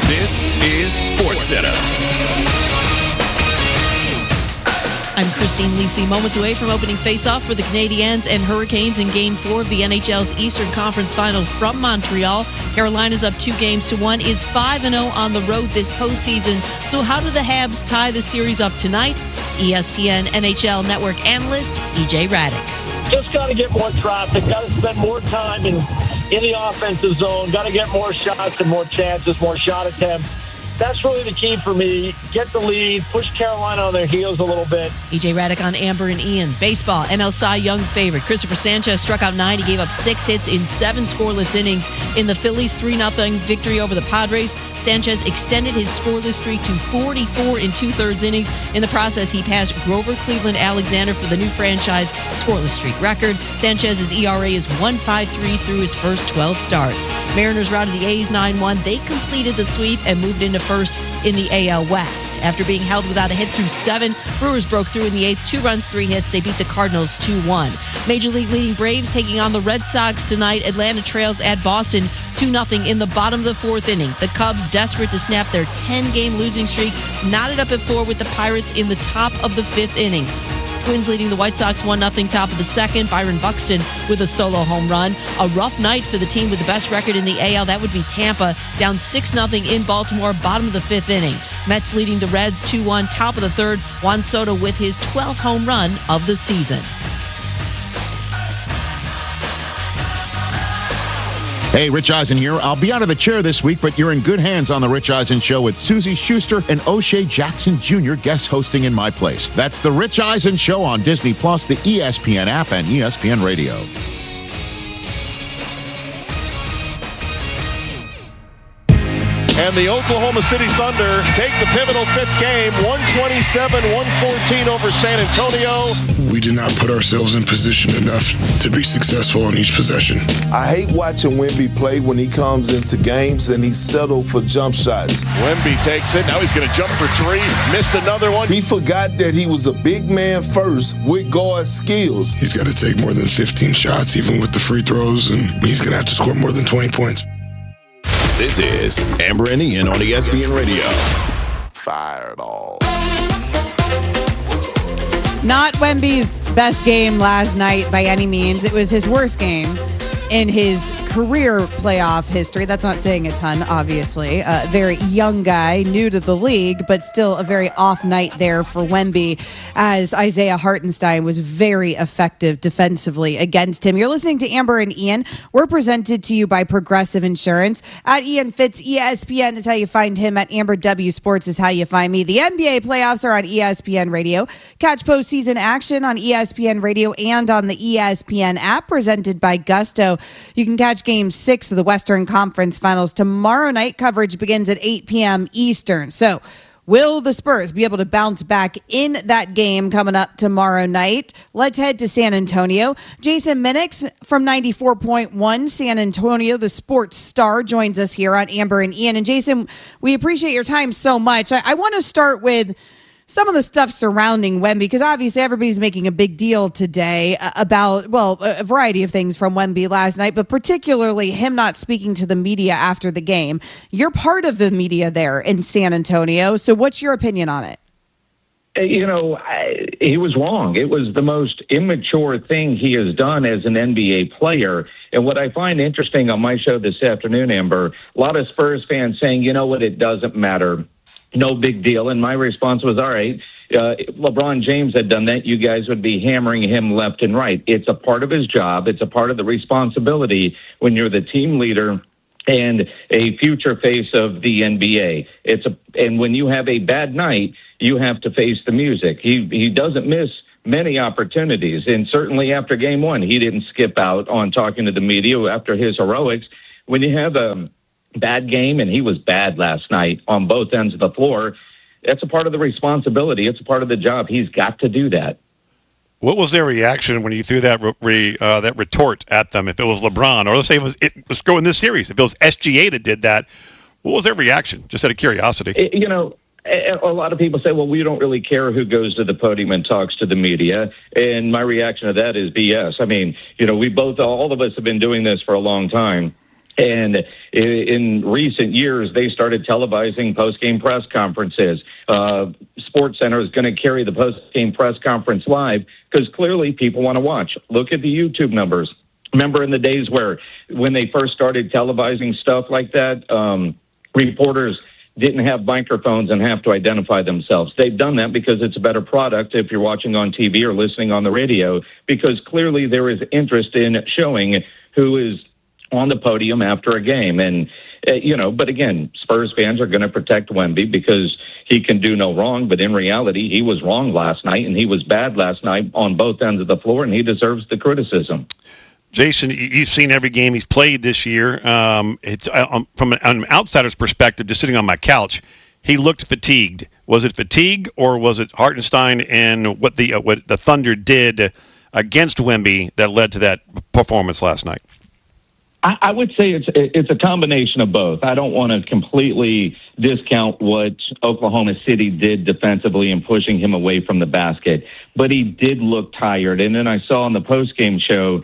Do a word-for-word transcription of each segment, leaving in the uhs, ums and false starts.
This is SportsCenter. I'm Christine Lisi. Moments away from opening faceoff for the Canadiens and Hurricanes in Game four of the N H L's Eastern Conference Final from Montreal. Carolina's up two games to one, is five and oh on the road this postseason. So how do the Habs tie the series up tonight? E S P N N H L Network analyst E J Radick. Just got to get more traffic, got to spend more time in, in the offensive zone, got to get more shots and more chances, more shot attempts. That's really the key for me. Get the lead, push Carolina on their heels a little bit. E J Radick on Amber and Ian. Baseball, N L Cy Young favorite. Christopher Sanchez struck out nine. He gave up six hits in seven scoreless innings in the Phillies' three nothing victory over the Padres. Sanchez extended his scoreless streak to forty-four in two-thirds innings. In the process, he passed Grover Cleveland Alexander for the new franchise scoreless streak record. Sanchez's E R A is one point five three through his first twelve starts. Mariners routed the A's nine one. They completed the sweep and moved into first in the A L West. After being held without a hit through seven, Brewers broke through in the eighth. Two runs, three hits. They beat the Cardinals two one. Major League leading Braves taking on the Red Sox tonight. Atlanta trails at Boston two nothing in the bottom of the fourth inning. The Cubs, desperate to snap their ten-game losing streak, knotted up at four with the Pirates in the top of the fifth inning. Twins leading the White Sox one nothing top of the second. Byron Buxton with a solo home run. A rough night for the team with the best record in the A L. That would be Tampa, down six nothing in Baltimore, bottom of the fifth inning. Mets leading the Reds two one, top of the third. Juan Soto with his twelfth home run of the season. Hey, Rich Eisen here. I'll be out of the chair this week, but you're in good hands on The Rich Eisen Show with Susie Schuster and O'Shea Jackson Junior guest hosting in my place. That's The Rich Eisen Show on Disney Plus, the E S P N app, and E S P N Radio. And the Oklahoma City Thunder take the pivotal fifth game, one twenty-seven one fourteen over San Antonio. We did not put ourselves in position enough to be successful on each possession. I hate watching Wemby play when he comes into games and he's settled for jump shots. Wemby takes it. Now he's going to jump for three. Missed another one. He forgot that he was a big man first with guard skills. He's got to take more than fifteen shots, even with the free throws, and he's going to have to score more than twenty points. This is Amber and Ian on E S P N Radio. Fireball. Not Wemby's best game last night by any means. It was his worst game in his career playoff history. That's not saying a ton, obviously. A very young guy, new to the league, but still a very off night there for Wemby, as Isaiah Hartenstein was very effective defensively against him. You're listening to Amber and Ian. We're presented to you by Progressive Insurance. At Ian Fitz, E S P N is how you find him. At Amber W Sports is how you find me. The N B A playoffs are on E S P N Radio. Catch postseason action on E S P N Radio and on the E S P N app, presented by Gusto. You can catch Game six of the Western Conference Finals tomorrow night. Coverage begins at eight p.m. Eastern. So will the Spurs be able to bounce back in that game coming up tomorrow night? Let's head to San Antonio. Jason Minix from ninety-four point one San Antonio, the sports star, joins us here on Amber and Ian. And Jason, we appreciate your time so much. I, I want to start with some of the stuff surrounding Wemby, because obviously everybody's making a big deal today about, well, a variety of things from Wemby last night, but particularly him not speaking to the media after the game. You're part of the media there in San Antonio, so what's your opinion on it? You know, I, he was wrong. It was the most immature thing he has done as an N B A player. And what I find interesting on my show this afternoon, Amber, a lot of Spurs fans saying, you know what, it doesn't matter. No big deal. And my response was, all right, uh, if LeBron James had done that, you guys would be hammering him left and right. It's a part of his job. It's a part of the responsibility when you're the team leader and a future face of the N B A. It's a, and when you have a bad night, you have to face the music. He he doesn't miss many opportunities. And certainly after game one, he didn't skip out on talking to the media after his heroics. When you have a bad game, and he was bad last night on both ends of the floor, that's a part of the responsibility. It's a part of the job. He's got to do that. What was their reaction when you threw that re, uh, that retort at them? If it was LeBron, or let's say it was, it was going this series, if it was S G A that did that, what was their reaction? Just out of curiosity. It, you know, a lot of people say, well, we don't really care who goes to the podium and talks to the media. And my reaction to that is B S. I mean, you know, we both, all of us have been doing this for a long time. And in recent years, they started televising post-game press conferences. Uh, SportsCenter is going to carry the post-game press conference live because clearly people want to watch. Look at the YouTube numbers. Remember in the days where when they first started televising stuff like that, um, reporters didn't have microphones and have to identify themselves. They've done that because it's a better product if you're watching on T V or listening on the radio, because clearly there is interest in showing who is on the podium after a game. And, uh, you know, but again, Spurs fans are going to protect Wemby because he can do no wrong. But in reality, he was wrong last night, and he was bad last night on both ends of the floor, and he deserves the criticism. Jason, you've seen every game he's played this year. Um, it's um, from an, an outsider's perspective, just sitting on my couch, he looked fatigued. Was it fatigue, or was it Hartenstein and what the uh, what the Thunder did against Wemby that led to that performance last night? I, I would say it's it's a combination of both. I don't want to completely discount what Oklahoma City did defensively in pushing him away from the basket, but he did look tired. And then I saw on the postgame show,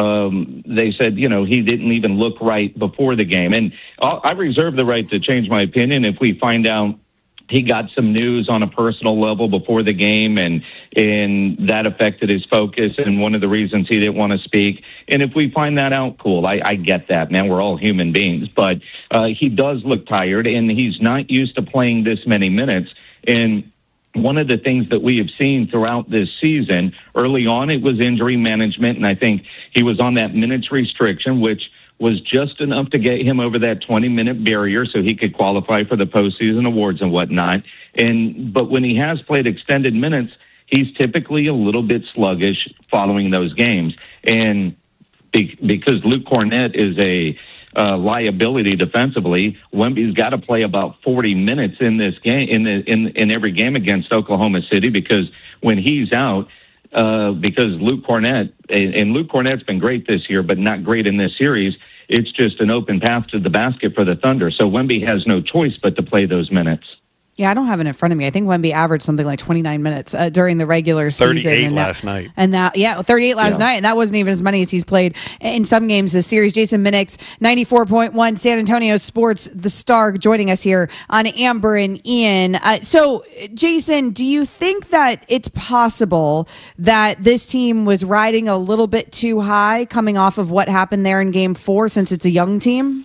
um, they said, you know, he didn't even look right before the game. And I'll, I reserve the right to change my opinion if we find out he got some news on a personal level before the game, and and that affected his focus, and one of the reasons he didn't want to speak. And if we find that out, cool. I, I get that, man. We're all human beings. But uh, he does look tired, and he's not used to playing this many minutes. And one of the things that we have seen throughout this season, early on it was injury management, and I think he was on that minutes restriction, which was just enough to get him over that twenty-minute barrier so he could qualify for the postseason awards and whatnot. And but when he has played extended minutes, he's typically a little bit sluggish following those games. And be, because Luke Cornett is a uh, liability defensively, Wemby's got to play about forty minutes in this game, in the, in in every game against Oklahoma City, because when he's out, uh, because Luke Cornett and, and Luke Cornett's been great this year, but not great in this series. It's just an open path to the basket for the Thunder. So Wemby has no choice but to play those minutes. Yeah, I don't have it in front of me. I think Wemby averaged something like twenty-nine minutes uh, during the regular season. thirty-eight and last that, night. And that, yeah, thirty-eight last yeah. night. And that wasn't even as many as he's played in some games this series. Jason Minix, ninety-four point one San Antonio Sports, the Star, joining us here on Amber and Ian. Uh, so, Jason, do you think that it's possible that this team was riding a little bit too high coming off of what happened there in game four, since it's a young team?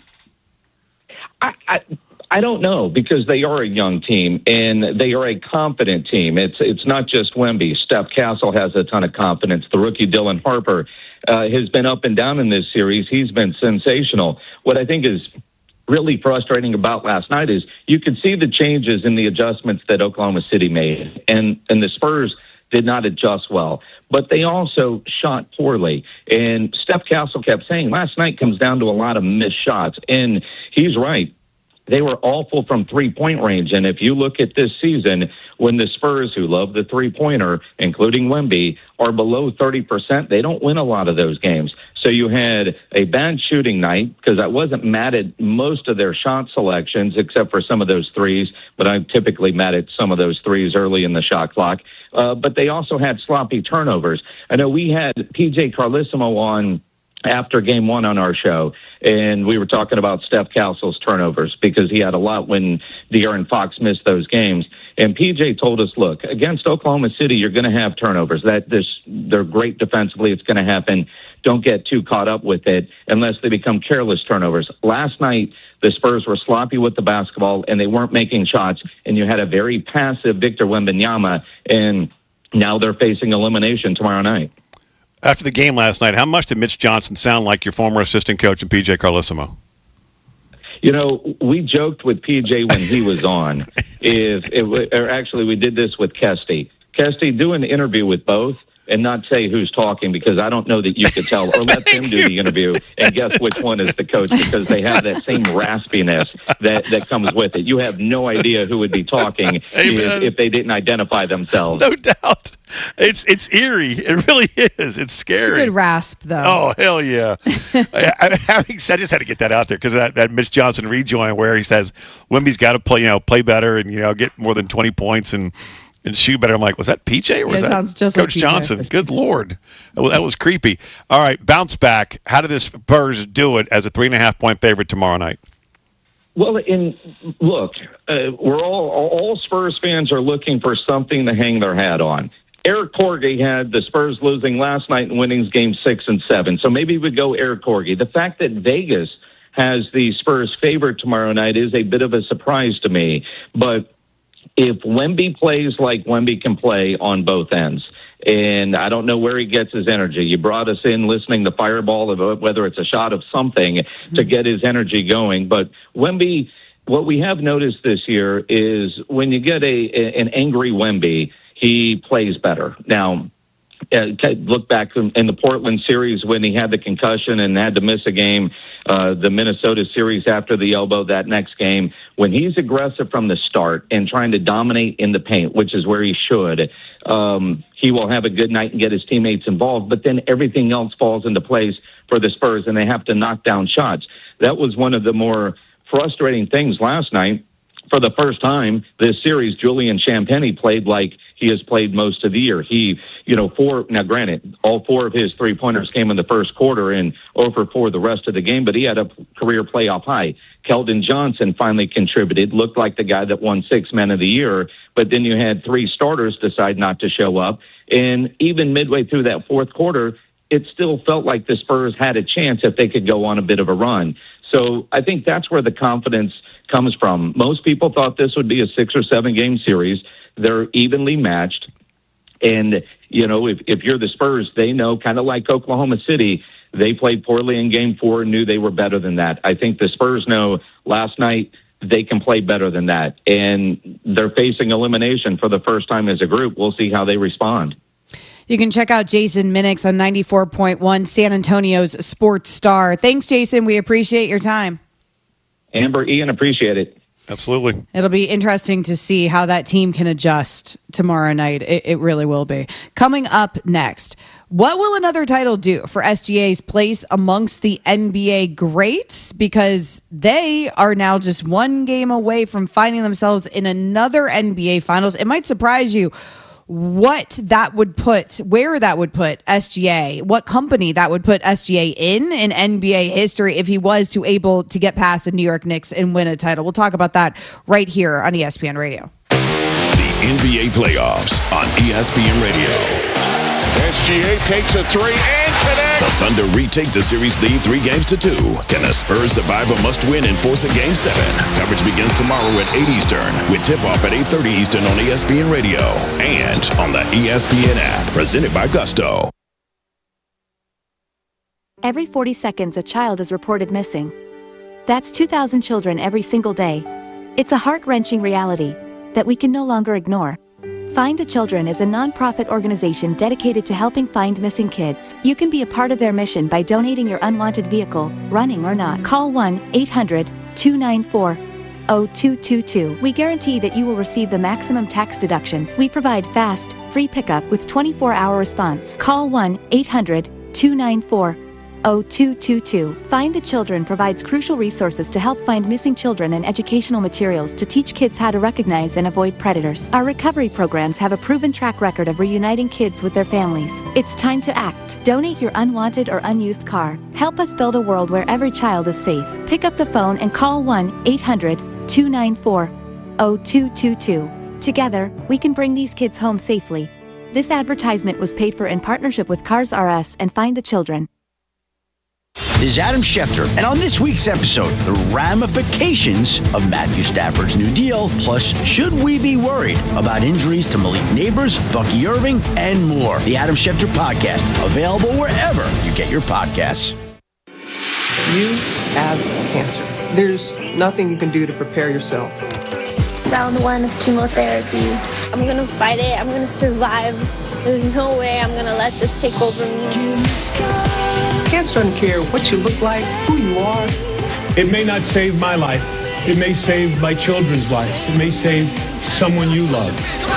I... I I don't know, because they are a young team and they are a confident team. It's it's not just Wemby. Steph Castle has a ton of confidence. The rookie Dylan Harper uh, has been up and down in this series. He's been sensational. What I think is really frustrating about last night is you could see the changes in the adjustments that Oklahoma City made, and, and the Spurs did not adjust well, but they also shot poorly. And Steph Castle kept saying last night comes down to a lot of missed shots, and he's right. They were awful from three-point range. And if you look at this season, when the Spurs, who love the three-pointer, including Wemby, are below thirty percent, they don't win a lot of those games. So you had a bad shooting night, because I wasn't mad at most of their shot selections, except for some of those threes, but I'm typically mad at some of those threes early in the shot clock. Uh, but they also had sloppy turnovers. I know we had P J Carlesimo on after game one on our show, and we were talking about Steph Castle's turnovers, because he had a lot when De'Aaron Fox missed those games. And P J told us, look, against Oklahoma City, you're going to have turnovers. That this, they're great defensively. It's going to happen. Don't get too caught up with it unless they become careless turnovers. Last night, the Spurs were sloppy with the basketball, and they weren't making shots, and you had a very passive Victor Wembanyama, and now they're facing elimination tomorrow night. After the game last night, how much did Mitch Johnson sound like your former assistant coach and P J Carlesimo? You know, we joked with P J when he was on. if it, or actually, we did this with Kesty. Kesty, do an interview with both and not say who's talking, because I don't know that you could tell, or let them do the interview and guess which one is the coach, because they have that same raspiness that, that comes with it. You have no idea who would be talking if, if they didn't identify themselves. No doubt. It's it's eerie. It really is. It's scary. It's a good rasp, though. Oh, hell yeah. I, I, having said, I just had to get that out there, because that, that Mitch Johnson rejoin where he says Wemby's got to play, you know, play better and, you know, get more than twenty points and and Shoebetter. I'm like, was that P J or was Yeah, it that sounds just Coach like P J. Johnson? Good Lord. That was, that was creepy. All right, bounce back. How did the Spurs do it as a three and a half point favorite tomorrow night? Well, in look, uh, we're all all Spurs fans are looking for something to hang their hat on. Eric Corgi had the Spurs losing last night and winning game six and seven, so maybe we go Eric Corgi. The fact that Vegas has the Spurs favorite tomorrow night is a bit of a surprise to me. But if Wemby plays like Wemby can play on both ends, and I don't know where he gets his energy. You brought us in listening to Fireball, of whether it's a shot of something mm-hmm. to get his energy going. But Wemby, what we have noticed this year is when you get a, a an angry Wemby, he plays better. Now, uh, look back in the Portland series when he had the concussion and had to miss a game, uh, the Minnesota series after the elbow that next game. When he's aggressive from the start and trying to dominate in the paint, which is where he should, um, he will have a good night and get his teammates involved. But then everything else falls into place for the Spurs, and they have to knock down shots. That was one of the more frustrating things last night. For the first time this series, Julian Champagnie played like he has played most of the year. He, you know, four, now granted, all four of his three-pointers came in the first quarter and over for the rest of the game, but he had a career playoff high. Keldon Johnson finally contributed, looked like the guy that won six men of the year, but then you had three starters decide not to show up. And even midway through that fourth quarter, it still felt like the Spurs had a chance if they could go on a bit of a run. So I think that's where the confidence comes from. Most people thought this would be a six or seven game series. They're evenly matched. And, you know, if, if you're the Spurs, they know, kind of like Oklahoma City, they played poorly in game four and knew they were better than that. I think the Spurs know last night they can play better than that. And they're facing elimination for the first time as a group. We'll see how they respond. You can check out Jason Minix on ninety-four point one, San Antonio's sports star. Thanks, Jason. We appreciate your time. Amber, Ian, appreciate it. Absolutely. It'll be interesting to see how that team can adjust tomorrow night. It, it really will be. Coming up next, what will another title do for S G A's place amongst the N B A greats? Because they are now just one game away from finding themselves in another N B A Finals. It might surprise you what that would put, where that would put S G A, what company that would put S G A in in N B A history if he was to able to get past the New York Knicks and win a title. We'll talk about that right here on E S P N Radio. The N B A playoffs on E S P N Radio. S G A takes a three and connects. The Thunder retake the series lead three games to two. Can the Spurs survive a must-win and force a game seven? Coverage begins tomorrow at eight Eastern with tip-off at eight thirty Eastern on E S P N Radio and on the E S P N app, presented by Gusto. Every forty seconds, a child is reported missing. That's two thousand children every single day. It's a heart-wrenching reality that we can no longer ignore. Find the Children is a non-profit organization dedicated to helping find missing kids. You can be a part of their mission by donating your unwanted vehicle, running or not. Call one eight hundred two nine four zero two two two. We guarantee that you will receive the maximum tax deduction. We provide fast, free pickup with twenty-four hour response. Call one eight hundred two nine four zero two two two. Find the Children provides crucial resources to help find missing children and educational materials to teach kids how to recognize and avoid predators. Our recovery programs have a proven track record of reuniting kids with their families. It's time to act. Donate your unwanted or unused car. Help us build a world where every child is safe. Pick up the phone and call one eight hundred two nine four zero two two two. Together, we can bring these kids home safely. This advertisement was paid for in partnership with Cars R Us and Find the Children. This is Adam Schefter, and on this week's episode, the ramifications of Matthew Stafford's new deal, plus should we be worried about injuries to Malik Neighbors, Bucky Irving, and more. The Adam Schefter Podcast, available wherever you get your podcasts. You have cancer. There's nothing you can do to prepare yourself. Round one of chemotherapy. I'm gonna fight it. I'm gonna survive. There's no way I'm gonna let this take over me. Cancer doesn't care what you look like, who you are. It may not save my life. It may save my children's life. It may save someone you love.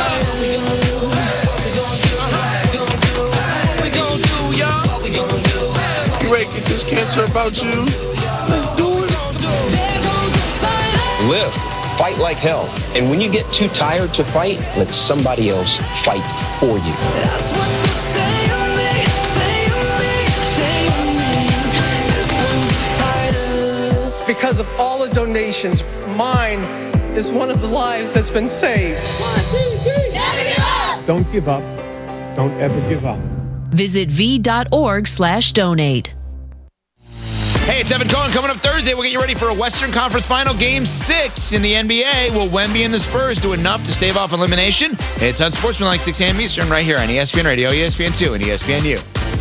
You ready to get this cancer about you? Let's do it. Live. fight like hell. And when you get too tired to fight, let somebody else fight for you. That's what you say to me, say to me, say to me. This one's a fighter. Because of all the donations, mine is one of the lives that's been saved. One, two, three. Never give up. Don't give up. Don't ever give up. Visit v.org slash donate. Hey, it's Evan Cohen. Coming up Thursday, we'll get you ready for a Western Conference Final Game six in the N B A. Will Wemby and the Spurs do enough to stave off elimination? It's on Sportsmanlike six a.m. Eastern right here on E S P N Radio, E S P N two, and E S P N U.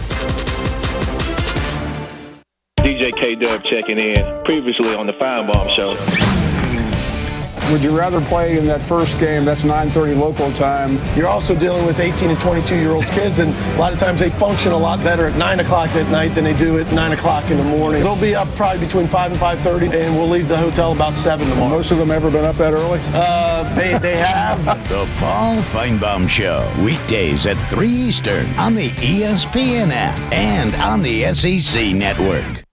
D J K-Dub checking in, previously on the Feinbaum Show. Would you rather play in that first game? That's nine thirty local time. You're also dealing with eighteen and twenty-two-year-old kids, and a lot of times they function a lot better at nine o'clock at night than they do at nine o'clock in the morning. They'll be up probably between five and five thirty, and we'll leave the hotel about seven tomorrow. Most of them ever been up that early? Uh, they, they have. The Paul Feinbaum Show, weekdays at three Eastern on the E S P N app and on the S E C Network.